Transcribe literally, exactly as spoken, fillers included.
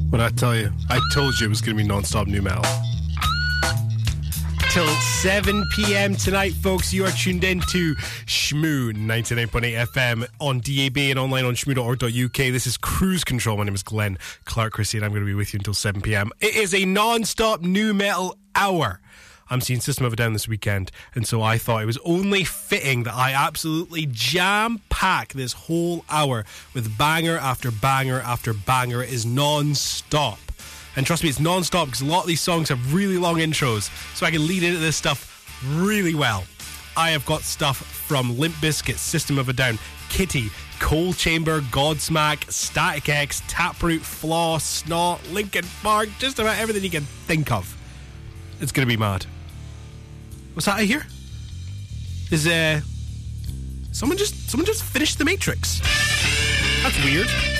What I tell you? I told you it was going to be non-stop new metal. Till seven p.m. tonight, folks. You are tuned in to Shmoo ninety-nine point eight F M on D A B and online on shmoo dot org dot U K. This is Cruise Control. My name is Glenn Clark Christie, and I'm going to be with you until seven p.m. It is a non-stop new metal hour. I'm seeing System of a Down this weekend, and so I thought it was only fitting that I absolutely jam-pack this whole hour with banger after banger after banger. It is non-stop. And trust me, it's non-stop because a lot of these songs have really long intros, so I can lead into this stuff really well. I have got stuff from Limp Bizkit, System of a Down, Kitty, Coal Chamber, Godsmack, Static X, Taproot, Flaw, Snot, Linkin Park, just about everything you can think of. It's going to be mad. What's that I hear? Is uh someone just someone just finished The Matrix? That's weird.